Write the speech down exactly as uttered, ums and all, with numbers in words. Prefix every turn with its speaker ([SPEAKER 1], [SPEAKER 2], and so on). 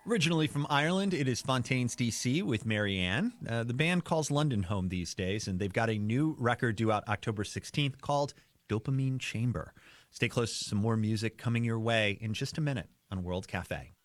[SPEAKER 1] Originally from Ireland, it is Fontaines D C with Marianne. Uh, the band calls London home these days, and they've got a new record due out October sixteenth called Dopamine Chamber. Stay close to some more music coming your way in just a minute on World Cafe.